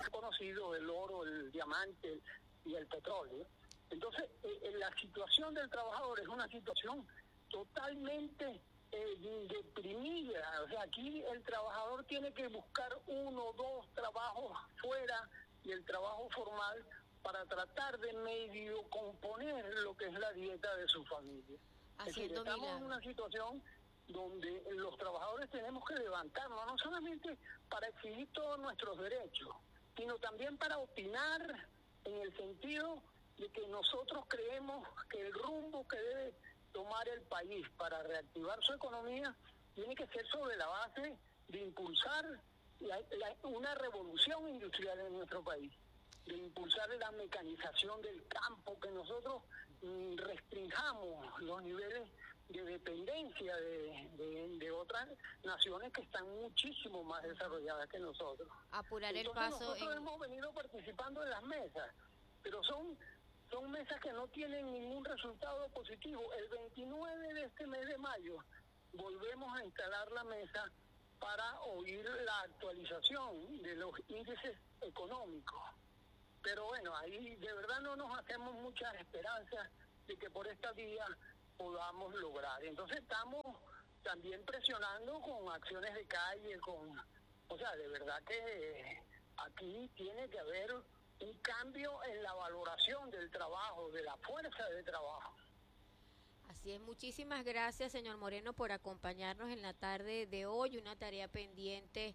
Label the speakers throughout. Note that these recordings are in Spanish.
Speaker 1: más conocidos, el oro, el diamante y el petróleo. Entonces, la situación del trabajador es una situación totalmente deprimida. O sea, aquí el trabajador tiene que buscar 1 o 2 trabajos fuera del trabajo formal para tratar de medio componer lo que es la dieta de su familia. Es decir, estamos en una situación donde los trabajadores tenemos que levantarnos, no solamente para exigir todos nuestros derechos, sino también para opinar en el sentido de que nosotros creemos que el rumbo que debe tomar el país para reactivar su economía tiene que ser sobre la base de impulsar una revolución industrial en nuestro país, de impulsar la mecanización del campo, que nosotros restringamos los niveles de dependencia de otras naciones que están muchísimo más desarrolladas que nosotros.
Speaker 2: Apurar el
Speaker 1: Entonces,
Speaker 2: paso.
Speaker 1: Nosotros hemos venido participando en las mesas, pero son mesas que no tienen ningún resultado positivo. El 29 de este mes de mayo volvemos a instalar la mesa para oír la actualización de los índices económicos. Pero bueno, ahí de verdad no nos hacemos muchas esperanzas de que por esta vía podamos lograr. Entonces estamos también presionando con acciones de calle, o sea, de verdad que aquí tiene que haber un cambio en la valoración del trabajo, de la fuerza de trabajo.
Speaker 2: Así es, muchísimas gracias, señor Moreno, por acompañarnos en la tarde de hoy, una tarea pendiente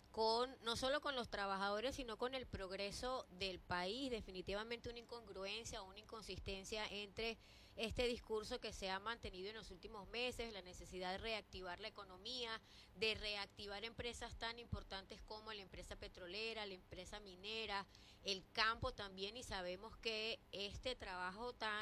Speaker 2: no solo con los trabajadores, sino con el progreso del país. Definitivamente una incongruencia, una inconsistencia entre este discurso que se ha mantenido en los últimos meses, la necesidad de reactivar la economía, de reactivar empresas tan importantes como la empresa petrolera, la empresa minera, el campo también, y sabemos que este trabajo tan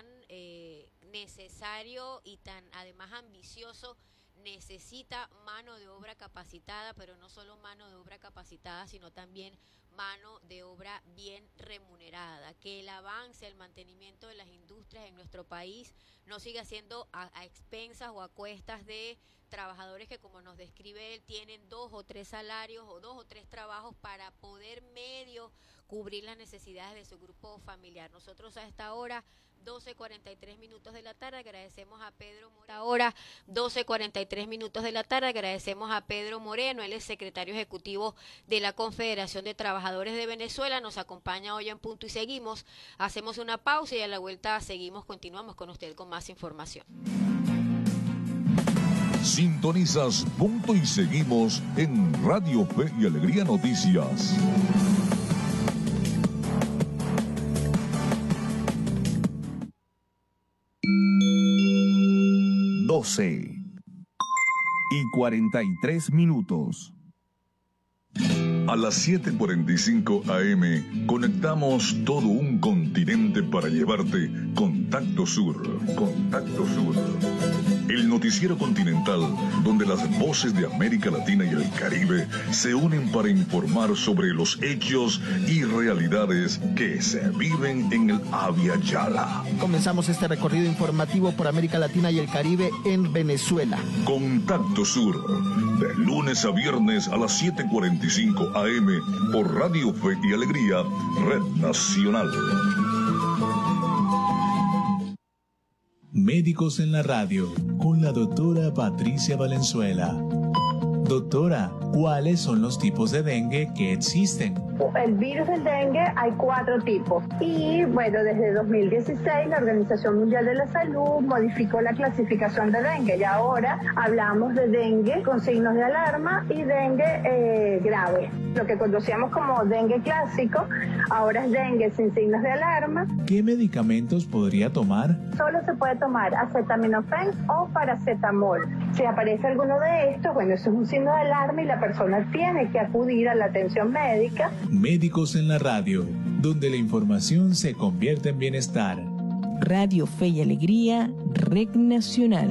Speaker 2: necesario y tan además ambicioso necesita mano de obra capacitada, pero no solo mano de obra capacitada, sino también mano de obra bien remunerada, que el avance, el mantenimiento de las industrias en nuestro país no siga siendo a expensas o a cuestas de trabajadores que, como nos describe él, tienen 2 o 3 salarios o 2 o 3 trabajos para poder medio cubrir las necesidades de su grupo familiar. Nosotros a esta hora 12:43 de la tarde, agradecemos a Pedro Moreno. Ahora 12:43 de la tarde, agradecemos a Pedro Moreno, él es secretario ejecutivo de la Confederación de Trabajadores de Venezuela, nos acompaña hoy en Punto y Seguimos. Hacemos una pausa y a la vuelta continuamos con usted con más información.
Speaker 3: Sintonizas Punto y Seguimos en Radio Fe y Alegría Noticias. y 43 minutos. A las 7:45 AM conectamos todo un continente para llevarte Contacto Sur. Contacto Sur. El noticiero continental donde las voces de América Latina y el Caribe se unen para informar sobre los hechos y realidades que se viven en el Abya Yala.
Speaker 4: Comenzamos este recorrido informativo por América Latina y el Caribe en Venezuela.
Speaker 3: Contacto Sur, de lunes a viernes a las 7:45 AM por Radio Fe y Alegría, Red Nacional.
Speaker 5: Médicos en la Radio, con la doctora Patricia Valenzuela. Doctora, ¿cuáles son los tipos de dengue que existen?
Speaker 6: El virus del dengue hay 4 tipos y bueno, desde 2016 la Organización Mundial de la Salud modificó la clasificación de dengue y ahora hablamos de dengue con signos de alarma y dengue grave. Lo que conocíamos como dengue clásico, ahora es dengue sin signos de alarma.
Speaker 5: ¿Qué medicamentos podría tomar?
Speaker 6: Solo se puede tomar acetaminofén o paracetamol. Si aparece alguno de estos, bueno, eso es un signo de alarma y la persona tiene que acudir a la atención médica.
Speaker 5: Médicos en la Radio, donde la información se convierte en bienestar.
Speaker 7: Radio Fe y Alegría, Red Nacional.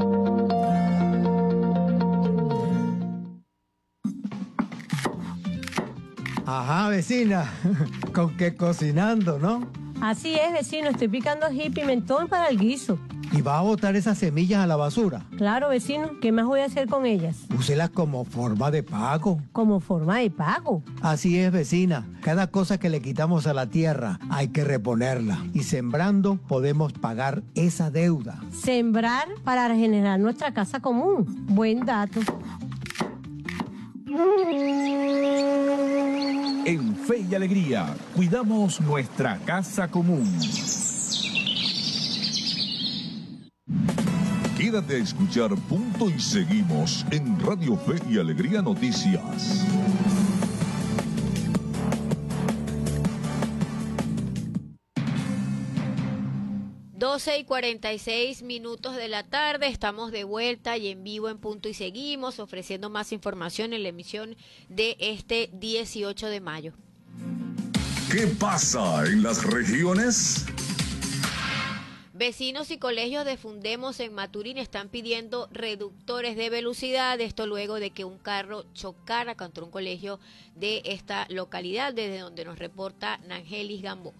Speaker 8: Ajá, vecina, ¿con qué cocinando, no?
Speaker 9: Así es, vecino, estoy picando ají y pimentón para el guiso.
Speaker 8: ¿Y va a botar esas semillas a la basura?
Speaker 9: Claro, vecino, ¿qué más voy a hacer con ellas?
Speaker 8: Úselas como forma de pago.
Speaker 9: ¿Como forma de pago?
Speaker 8: Así es, vecina. Cada cosa que le quitamos a la tierra hay que reponerla. Y sembrando podemos pagar esa deuda.
Speaker 9: Sembrar para regenerar nuestra casa común. Buen dato.
Speaker 3: En Fe y Alegría, cuidamos nuestra casa común. Quédate a escuchar Punto y Seguimos en Radio Fe y Alegría Noticias.
Speaker 2: Y 46 minutos de la tarde, estamos de vuelta y en vivo en Punto y Seguimos, ofreciendo más información en la emisión de este 18 de mayo.
Speaker 3: ¿Qué pasa en las regiones?
Speaker 2: Vecinos y colegios de Fundemos en Maturín están pidiendo reductores de velocidad, esto luego de que un carro chocara contra un colegio de esta localidad, desde donde nos reporta Nangelis Gamboa.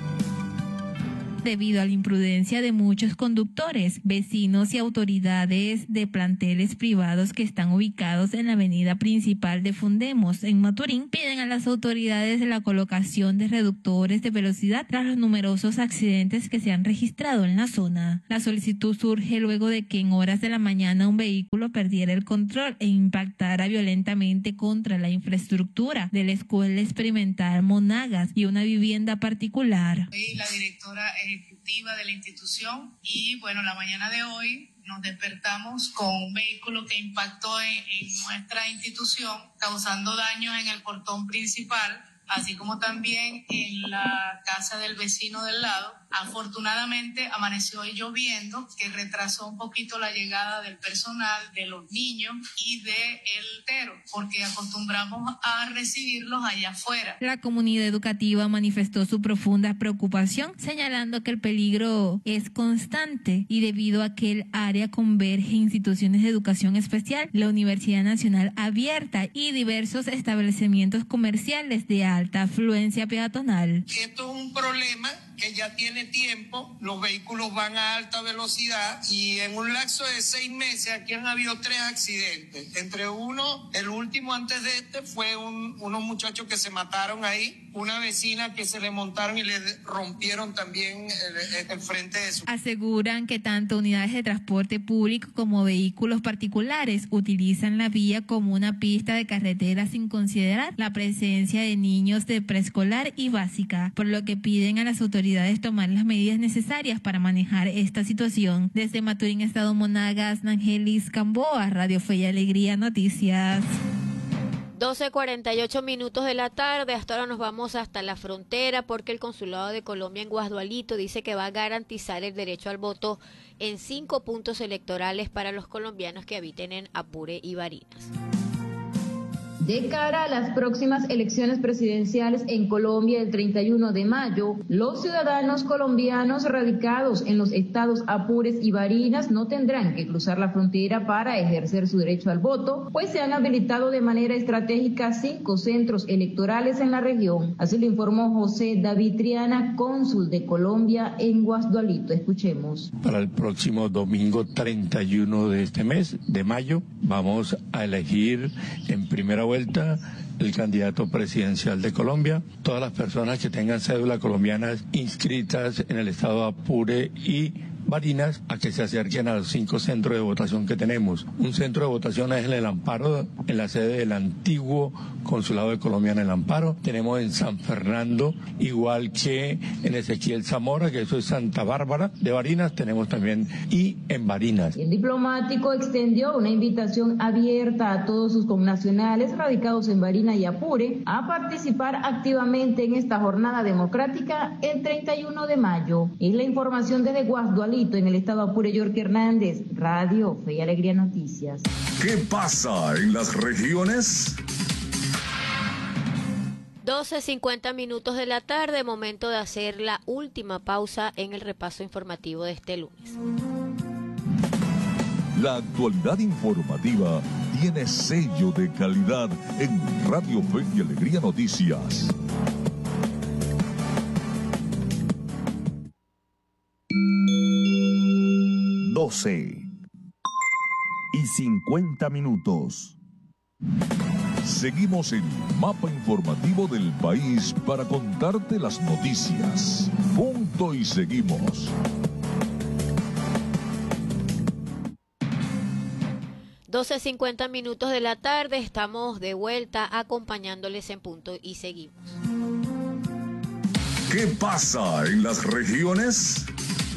Speaker 10: Debido a la imprudencia de muchos conductores, vecinos y autoridades de planteles privados que están ubicados en la avenida principal de Fundemos, en Maturín, piden a las autoridades la colocación de reductores de velocidad tras los numerosos accidentes que se han registrado en la zona. La solicitud surge luego de que en horas de la mañana un vehículo perdiera el control e impactara violentamente contra la infraestructura de la Escuela Experimental Monagas y una vivienda particular.
Speaker 11: Soy la directora ejecutiva de la institución y bueno, la mañana de hoy nos despertamos con un vehículo que impactó en nuestra institución, causando daños en el portón principal, así como también en la casa del vecino del lado. Afortunadamente amaneció hoy lloviendo, que retrasó un poquito la llegada del personal, de los niños y del tero, porque acostumbramos a recibirlos allá afuera.
Speaker 10: La comunidad educativa manifestó su profunda preocupación, señalando que el peligro es constante y debido a que el área converge instituciones de educación especial, la Universidad Nacional Abierta y diversos establecimientos comerciales de alta afluencia peatonal.
Speaker 12: Esto es un problema que ya tiene tiempo, los vehículos van a alta velocidad y en un lapso de 6 meses aquí han habido 3 accidentes. Entre uno, el último antes de este, fue unos muchachos que se mataron ahí, una vecina que se le montaron y le rompieron también el frente de su...
Speaker 10: Aseguran que tanto unidades de transporte público como vehículos particulares utilizan la vía como una pista de carretera sin considerar la presencia de niños de preescolar y básica, por lo que piden a las autoridades tomar las medidas necesarias para manejar esta situación. Desde Maturín, Estado Monagas, Nangelis Gamboa, Radio Fe y Alegría Noticias.
Speaker 2: 12:48 minutos de la tarde, hasta ahora nos vamos hasta la frontera porque el Consulado de Colombia en Guasdualito dice que va a garantizar el derecho al voto en 5 puntos electorales para los colombianos que habiten en Apure y Barinas.
Speaker 13: De cara a las próximas elecciones presidenciales en Colombia el 31 de mayo, los ciudadanos colombianos radicados en los estados Apures y Barinas no tendrán que cruzar la frontera para ejercer su derecho al voto, pues se han habilitado de manera estratégica 5 centros electorales en la región. Así lo informó José David Triana, cónsul de Colombia en Guasdualito. Escuchemos.
Speaker 14: Para el próximo domingo 31 de este mes, de mayo, vamos a elegir en primera vuelta el candidato presidencial de Colombia. Todas las personas que tengan cédula colombiana inscritas en el estado de Apure y Barinas a que se acerquen a los 5 centros de votación que tenemos. Un centro de votación es en el Amparo, en la sede del antiguo Consulado de Colombia en el Amparo. Tenemos en San Fernando, igual que en Ezequiel Zamora, que eso es Santa Bárbara de Barinas, tenemos también y en Barinas.
Speaker 13: El diplomático extendió una invitación abierta a todos sus connacionales radicados en Barinas y Apure a participar activamente en esta jornada democrática el 31 de mayo. Es la información desde Guasdualito, en el estado Apure. York Hernández, Radio Fe y Alegría Noticias.
Speaker 3: ¿Qué pasa en las regiones?
Speaker 2: 12:50 minutos de la tarde, momento de hacer la última pausa en el repaso informativo de este lunes.
Speaker 3: La actualidad informativa tiene sello de calidad en Radio Fe y Alegría Noticias. 12:50. Seguimos el mapa informativo del país para contarte las noticias. Punto y seguimos.
Speaker 2: 12:50 de la tarde, estamos de vuelta acompañándoles en Punto y Seguimos.
Speaker 3: ¿Qué pasa en las regiones?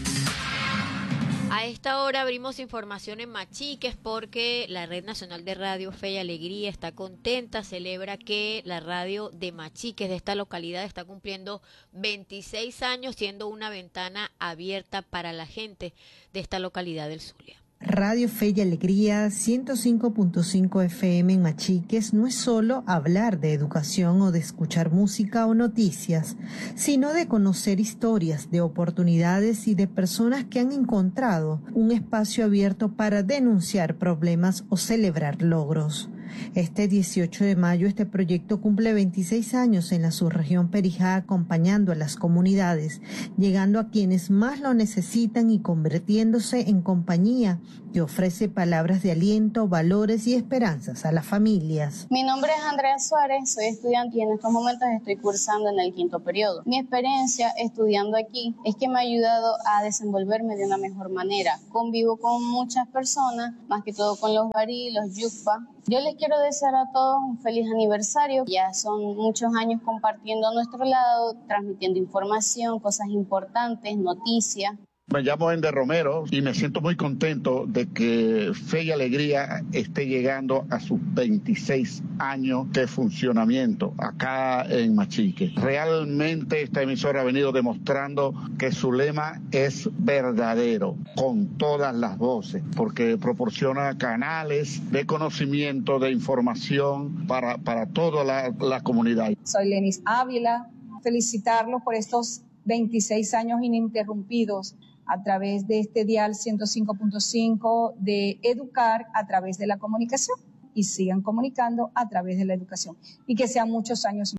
Speaker 2: A esta hora abrimos información en Machiques porque la Red Nacional de Radio Fe y Alegría está contenta, celebra que la radio de Machiques, de esta localidad, está cumpliendo 26 años, siendo una ventana abierta para la gente de esta localidad del Zulia.
Speaker 15: Radio Fe y Alegría 105.5 FM en Machiques no es solo hablar de educación o de escuchar música o noticias, sino de conocer historias, de oportunidades y de personas que han encontrado un espacio abierto para denunciar problemas o celebrar logros. Este 18 de mayo este proyecto cumple 26 años en la subregión Perijá, acompañando a las comunidades, llegando a quienes más lo necesitan y convirtiéndose en compañía que ofrece palabras de aliento, valores y esperanzas a las familias.
Speaker 16: Mi nombre es Andrea Suárez, soy estudiante y en estos momentos estoy cursando en el 5º periodo. Mi experiencia estudiando aquí es que me ha ayudado a desenvolverme de una mejor manera. Convivo con muchas personas, más que todo con los barí, los yucpa. Yo les quiero desear a todos un feliz aniversario. Ya son muchos años compartiendo a nuestro lado, transmitiendo información, cosas importantes, noticias.
Speaker 17: Me llamo Ender Romero y me siento muy contento de que Fe y Alegría esté llegando a sus 26 años de funcionamiento acá en Machique. Realmente esta emisora ha venido demostrando que su lema es verdadero, con todas las voces, porque proporciona canales de conocimiento, de información para toda la comunidad.
Speaker 18: Soy Lenis Ávila, felicitarlos por estos 26 años ininterrumpidos a través de este dial 105.5 de educar a través de la comunicación y sigan comunicando a través de la educación y que sean muchos años.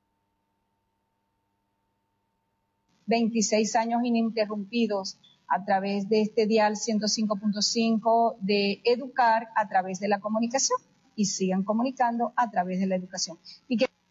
Speaker 18: 26 años ininterrumpidos a través de este dial 105.5 de educar a través de la comunicación y sigan comunicando a través de la educación y que